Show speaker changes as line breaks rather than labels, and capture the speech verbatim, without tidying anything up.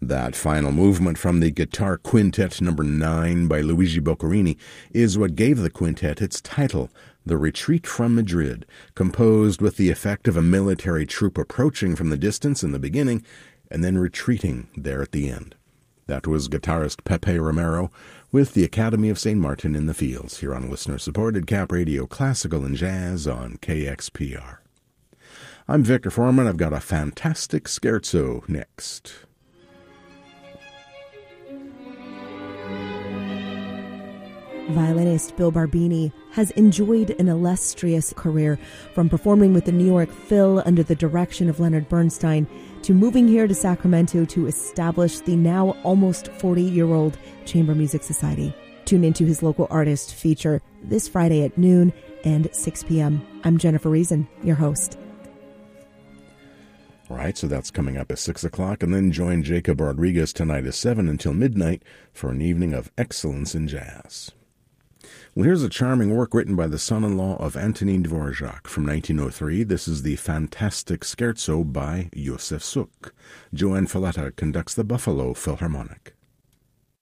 That final movement from the Guitar Quintet number nine by Luigi Boccherini is what gave the quintet its title, The Retreat from Madrid, composed with the effect of a military troop approaching from the distance in the beginning and then retreating there at the end. That was guitarist Pepe Romero with the Academy of Saint Martin in the Fields here on listener-supported Cap Radio Classical and Jazz on K X P R. I'm Victor Foreman. I've got a fantastic scherzo next.
Violinist Bill Barbini has enjoyed an illustrious career, from performing with the New York Phil under the direction of Leonard Bernstein to moving here to Sacramento to establish the now almost forty-year-old Chamber Music Society. Tune into his local artist feature this Friday at noon and six p.m. I'm Jennifer Reason, your host.
All right, so that's coming up at six o'clock, and then join Jacob Rodriguez tonight at seven until midnight for an evening of excellence in jazz. Well, here's a charming work written by the son-in-law of Antonin Dvorak from nineteen oh three. This is the Fantastic Scherzo by Josef Suk. Joanne Falletta conducts the Buffalo Philharmonic.